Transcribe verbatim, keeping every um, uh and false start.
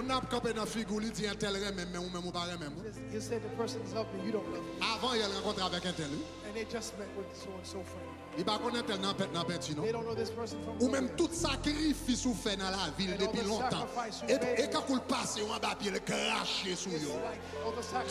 Moun n'a campé dans figure, il dit un tel même mais ou même ou pas même. You say the person's love me, you don't love me. Avant il rencontre avec un tel. And they just met with so and so friend. Il va connaître tel dans pète dans pète non. They don't know this person from Ou même tout sacrifice ou fait dans la ville depuis longtemps. Et et quand il passe on va pied le cracher sur yo.